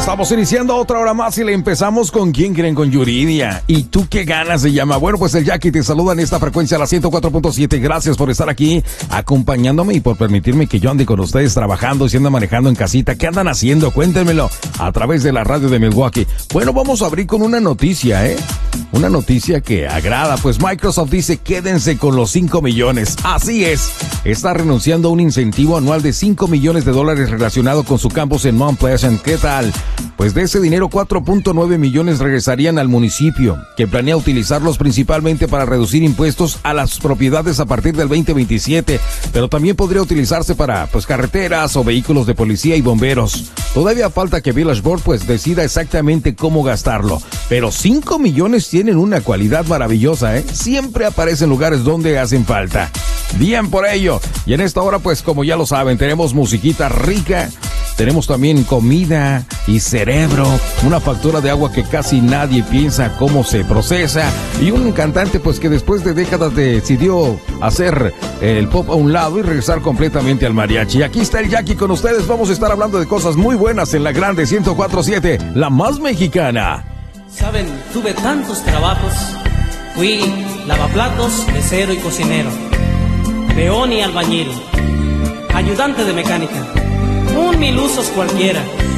Estamos iniciando otra hora más y le empezamos con ¿quién creen? Con Yuridia. ¿Y tú qué ganas se llama? Bueno, pues el Jackie te saluda en esta frecuencia a la 104.7. Gracias por estar aquí acompañándome y por permitirme que yo ande con ustedes trabajando y ande manejando en casita. ¿Qué andan haciendo? Cuéntenmelo a través de la radio de Milwaukee. Bueno, vamos a abrir con una noticia, una noticia que agrada, pues Microsoft dice quédense con los 5 millones. Así es, está renunciando a un incentivo anual de $5 millones relacionado con su campus en Mount Pleasant. ¿Qué tal? Pues de ese dinero 4.9 millones regresarían al municipio, que planea utilizarlos principalmente para reducir impuestos a las propiedades a partir del 2027, pero también podría utilizarse para carreteras o vehículos de policía y bomberos. Todavía falta que Village Board decida exactamente cómo gastarlo, pero 5 millones tienen una cualidad maravillosa, siempre aparecen lugares donde hacen falta. Bien por ello. Y en esta hora, como ya lo saben, tenemos musiquita rica, tenemos también comida y cerebro, una factura de agua que casi nadie piensa cómo se procesa, y un cantante que después de décadas decidió hacer el pop a un lado y regresar completamente al mariachi. Aquí está el Jackie con ustedes. Vamos a estar hablando de cosas muy buenas en la grande 104.7, la más mexicana. Saben, tuve tantos trabajos. Fui lavaplatos, mesero y cocinero, peón y albañil, ayudante de mecánica, un mil usos cualquiera.